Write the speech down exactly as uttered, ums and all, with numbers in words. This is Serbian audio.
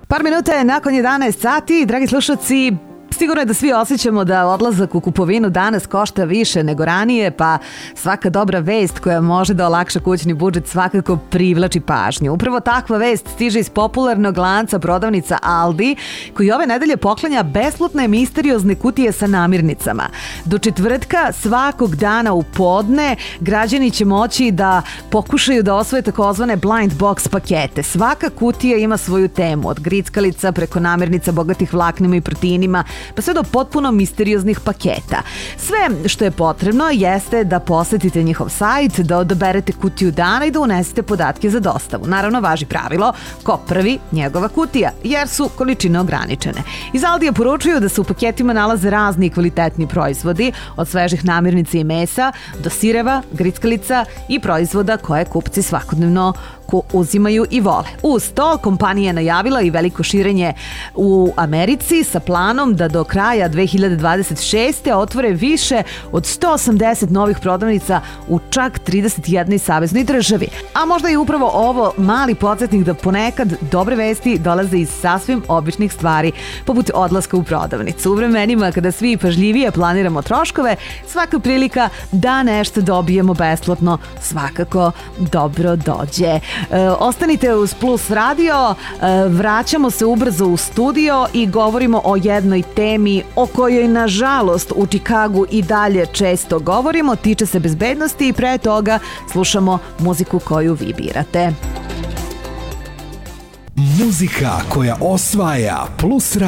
Par minuta je nakon jedanaest sati, dragi slušalci. Sigurno je da svi osjećamo da odlazak u kupovinu danas košta više nego ranije, pa svaka dobra vest koja može da olakša kućni budžet svakako privlači pažnju. Upravo takva vest stiže iz popularnog lanca prodavnica Aldi, koji ove nedelje poklanja besplatne misteriozne kutije sa namirnicama. Do četvrtka svakog dana u podne građani će moći da pokušaju da osvoje takozvane blind box pakete. Svaka kutija ima svoju temu, od grickalica preko namirnica bogatih vlaknima i proteinima, pa sve do potpuno misterioznih paketa. Sve što je potrebno jeste da posetite njihov sajt, da odaberete kutiju dana i da unesete podatke za dostavu. Naravno, važi pravilo ko prvi, njegova kutija, jer su količine ograničene. Iz Aldija poručuju da se u paketima nalaze razni i kvalitetni proizvodi, od svežih namirnica i mesa do sireva, grickalica i proizvoda koje kupci svakodnevno uzimaju i vole. Uz to, kompanija je najavila i veliko širenje u Americi sa planom da do kraja dve hiljade dvadeset šeste. otvore više od sto osamdeset novih prodavnica u čak trideset jednoj saveznoj državi. A možda je upravo ovo mali podsjetnik da ponekad dobre vesti dolaze iz sasvim običnih stvari, poput odlaska u prodavnicu. U vremenima kada svi pažljivije planiramo troškove, svaka prilika da nešto dobijemo besplatno svakako dobro dođe. E, ostanite uz Plus Radio, e, vraćamo se ubrzo u studio i govorimo o jednoj temi o kojoj nažalost u Čikagu i dalje često govorimo, tiče se bezbednosti i pre toga slušamo muziku koju vi birate. Muzika koja osvaja Plus Radio.